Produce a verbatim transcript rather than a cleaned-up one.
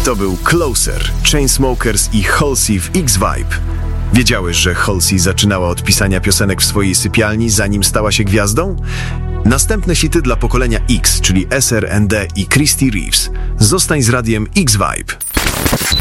To był Closer, Chainsmokers i Halsey w X-Vibe. Wiedziałeś, że Halsey zaczynała od pisania piosenek w swojej sypialni, zanim stała się gwiazdą? Następne hity dla pokolenia X, czyli S R and D i Christy Reeves. Zostań z radiem X-Vibe.